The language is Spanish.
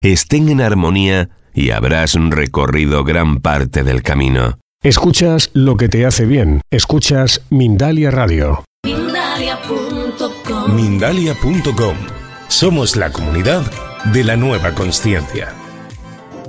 estén en armonía y habrás recorrido gran parte del camino. Escuchas lo que te hace bien. Escuchas Mindalia Radio. Mindalia.com. Mindalia.com. Somos la comunidad de la nueva consciencia.